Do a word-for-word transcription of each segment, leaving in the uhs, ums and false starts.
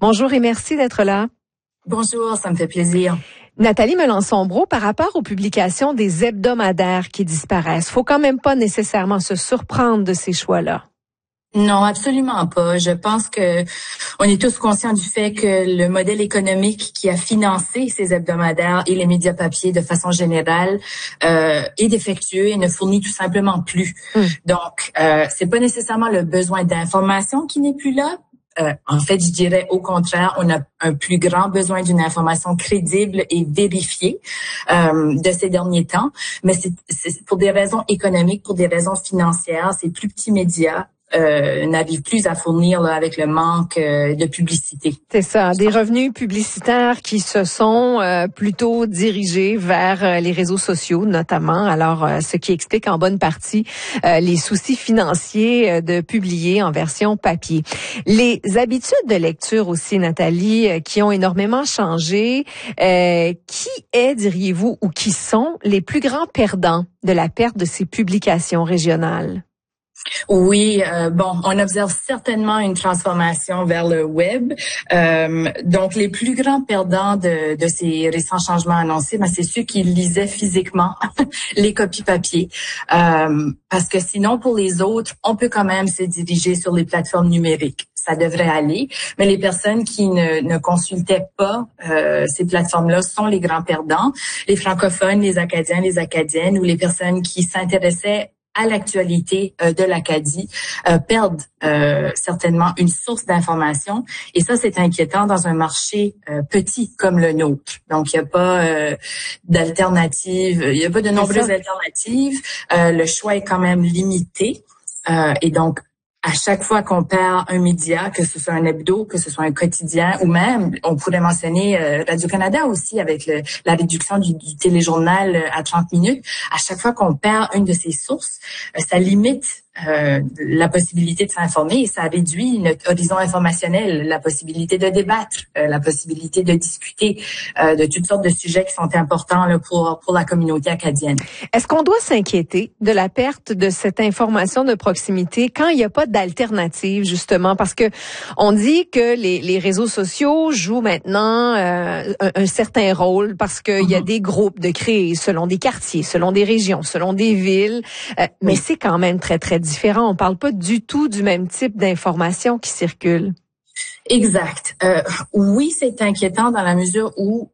Bonjour et merci d'être là. Bonjour, ça me fait plaisir. Nathalie Melançon-Brault, par rapport aux publications des hebdomadaires qui disparaissent, faut quand même pas nécessairement se surprendre de ces choix-là. Non, absolument pas. Je pense que on est tous conscients du fait que le modèle économique qui a financé ces hebdomadaires et les médias papier de façon générale euh, est défectueux et ne fournit tout simplement plus. Mm. Donc, euh, c'est pas nécessairement le besoin d'information qui n'est plus là. Euh, en fait, je dirais au contraire, on a un plus grand besoin d'une information crédible et vérifiée euh, de ces derniers temps. Mais c'est, c'est pour des raisons économiques, pour des raisons financières, ces plus petits médias Euh, n'arrivent plus à fournir là, avec le manque euh, de publicité. C'est ça, des revenus publicitaires qui se sont euh, plutôt dirigés vers euh, les réseaux sociaux notamment. Alors, euh, ce qui explique en bonne partie euh, les soucis financiers euh, de publier en version papier. Les habitudes de lecture aussi, Nathalie, euh, qui ont énormément changé. Euh, qui est, diriez-vous, ou qui sont les plus grands perdants de la perte de ces publications régionales? Oui, euh, bon, on observe certainement une transformation vers le web. Euh, donc, les plus grands perdants de, de ces récents changements annoncés, ben, c'est ceux qui lisaient physiquement les copies papier. Euh, parce que sinon, pour les autres, on peut quand même se diriger sur les plateformes numériques. Ça devrait aller. Mais les personnes qui ne, ne consultaient pas euh, ces plateformes-là sont les grands perdants. Les francophones, les Acadiens, les Acadiennes ou les personnes qui s'intéressaient à l'actualité euh, de l'Acadie euh, perdent euh, certainement une source d'information et ça c'est inquiétant dans un marché euh, petit comme le nôtre. Donc il n'y a pas euh, d'alternatives, il n'y a pas de nombreuses alternatives. Euh, le choix est quand même limité euh, et donc à chaque fois qu'on perd un média, que ce soit un hebdo, que ce soit un quotidien, ou même, on pourrait mentionner euh, Radio-Canada aussi avec le, la réduction du, du téléjournal à trente minutes. À chaque fois qu'on perd une de ces sources, euh, ça limite euh, la possibilité de s'informer et ça réduit notre horizon informationnel, la possibilité de débattre, euh, la possibilité de discuter euh, de toutes sortes de sujets qui sont importants là, pour, pour la communauté acadienne. Est-ce qu'on doit s'inquiéter de la perte de cette information de proximité quand il n'y a pas d'alternative, justement? Parce que on dit que les, les réseaux sociaux jouent maintenant euh, un, un certain rôle parce qu'il mm-hmm. y a des groupes de créés selon des quartiers, selon des régions, selon des villes, euh, mais oui. c'est quand même très, très différent. On parle pas du tout du même type d'informations qui circulent. Exact. Euh, oui, c'est inquiétant dans la mesure où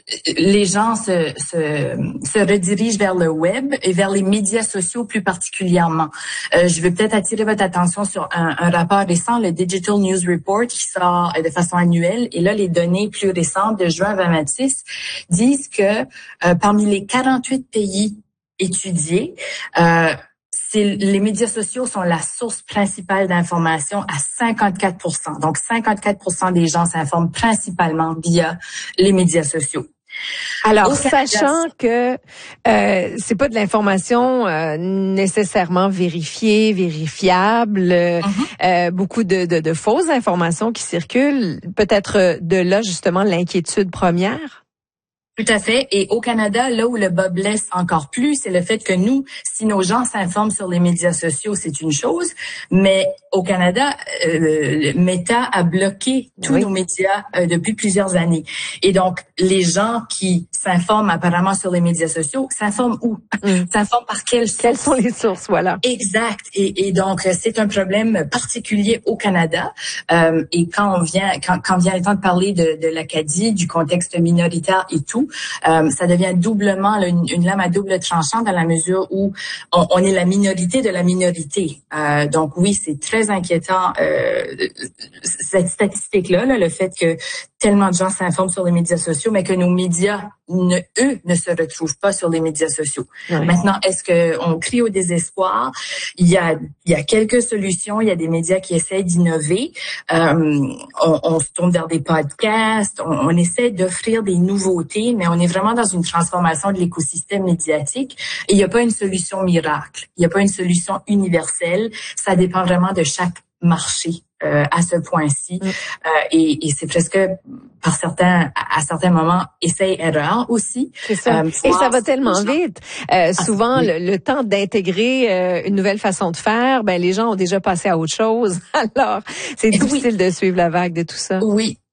les gens se, se, se redirigent vers le web et vers les médias sociaux plus particulièrement. Euh, je veux peut-être attirer votre attention sur un, un rapport récent, le Digital News Report, qui sort de façon annuelle. Et là, les données plus récentes de juin vingt vingt-six disent que euh, parmi les quarante-huit pays étudiés, euh, C'est, les médias sociaux sont la source principale d'information à cinquante-quatre pour cent. Donc, cinquante-quatre pour cent des gens s'informent principalement via les médias sociaux. Alors, sachant que euh, c'est pas de l'information euh, nécessairement vérifiée, vérifiable, euh, mm-hmm. euh, beaucoup de, de, de fausses informations qui circulent, peut-être de là justement l'inquiétude première? Tout à fait. Et au Canada, là où le bas blesse encore plus, c'est le fait que nous, si nos gens s'informent sur les médias sociaux, c'est une chose, mais au Canada, euh, Meta a bloqué tous oui. nos médias euh, depuis plusieurs années. Et donc, les gens qui s'informent apparemment sur les médias sociaux, s'informent où? Mm. S'informent par quelles sources? Quelles sont les sources, voilà. Exact. Et, et donc, c'est un problème particulier au Canada. Euh, et quand on vient, quand, quand vient le temps de parler de, de l'Acadie, du contexte minoritaire et tout, Euh, ça devient doublement là, une, une lame à double tranchant dans la mesure où on, on est la minorité de la minorité. Euh, donc oui, c'est très inquiétant euh, cette statistique-là, là, le fait que tellement de gens s'informent sur les médias sociaux, mais que nos médias, ne, eux, ne se retrouvent pas sur les médias sociaux. Ouais. Maintenant, est-ce qu'on crie au désespoir? Il y a, il y a quelques solutions. Il y a des médias qui essaient d'innover. Euh, on, on se tourne vers des podcasts. On, on essaie d'offrir des nouveautés, mais on est vraiment dans une transformation de l'écosystème médiatique. Et il n'y a pas une solution miracle. Il n'y a pas une solution universelle. Ça dépend vraiment de chaque marché. Euh, à ce point-ci. Mm. Euh, et, et c'est presque, par certains, à certains moments, essai-erreur aussi. C'est ça. Euh, et ça va tellement vite. Euh, souvent, oui. le, le temps d'intégrer euh, une nouvelle façon de faire, ben les gens ont déjà passé à autre chose. Alors, c'est difficile oui. de suivre la vague de tout ça. Oui.